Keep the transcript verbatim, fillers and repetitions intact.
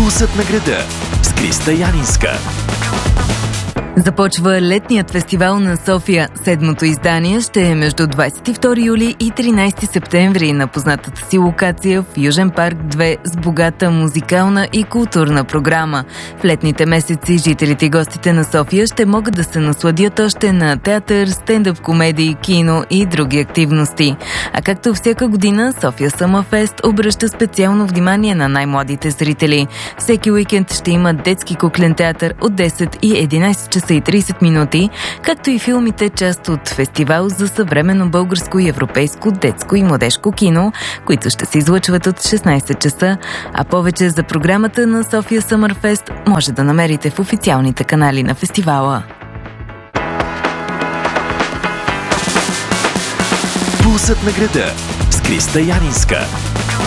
Пулсът на града с Криста Янинска. Започва летният фестивал на София. Седмото издание ще е между двадесет и втори юли и тринадесети септември на познатата си локация в Южен парк две с богата музикална и културна програма. В летните месеци жителите и гостите на София ще могат да се насладят още на театър, стендъп комедии, кино и други активности. А както всяка година, София Съмър Фест обръща специално внимание на най-младите зрители. Всеки уикенд ще има детски куклен театър от десет и единадесет часа и тридесет минути, както и филмите, част от фестивал за съвременно българско и европейско детско и младежко кино, които ще се излъчват от шестнадесет часа, а повече за програмата на София Съмър Фест може да намерите в официалните канали на фестивала. Пулсът на града с Криста Янинска.